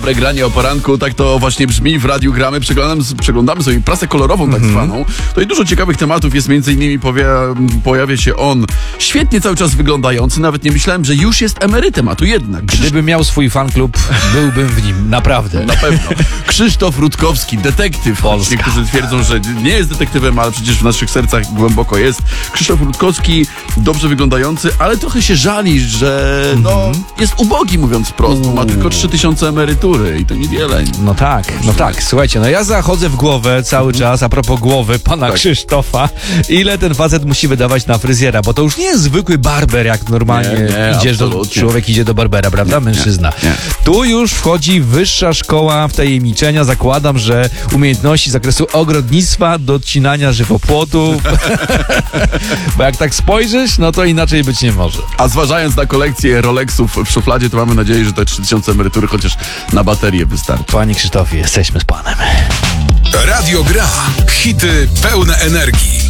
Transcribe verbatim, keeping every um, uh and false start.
Dobre granie o poranku, tak to właśnie brzmi w Radiu Gramy. Przeglądamy, przeglądamy sobie prasę kolorową tak mm-hmm. zwaną. To i dużo ciekawych tematów jest, między innymi powie, pojawia się on świetnie cały czas wyglądający. Nawet nie myślałem, że już jest emerytem, a tu jednak. Krzysz... Gdybym miał swój fanklub, byłbym w nim, naprawdę. Na pewno. Krzysztof Rutkowski, detektyw. Polska. Niektórzy twierdzą, że nie jest detektywem, ale przecież w naszych sercach głęboko jest. Krzysztof Rutkowski, dobrze wyglądający, ale trochę się żali, że no, mm-hmm. jest ubogi, mówiąc prosto. Ma tylko trzy tysiące emerytury i to niewiele. No tak, no tak. Słuchajcie, no ja zachodzę w głowę cały mm-hmm. czas, a propos głowy pana tak. Krzysztofa, ile ten facet musi wydawać na fryzjera, bo to już nie jest zwykły barber, jak normalnie nie, nie, idziesz do, człowiek idzie do barbera, prawda? Nie, Mężczyzna. Nie, nie. Tu już wchodzi wyższa szkoła wtajemniczenia. Zakładam, że umiejętności z zakresu ogrodnictwa, docinania żywopłotów. Bo jak tak spojrzysz, no to inaczej być nie może. A zważając na kolekcję Rolexów w szufladzie, to mamy nadzieję, że te trzy tysiące emerytury chociaż na baterię wystarczy. Panie Krzysztofie, jesteśmy z panem. Radio Gra. Hity pełne energii.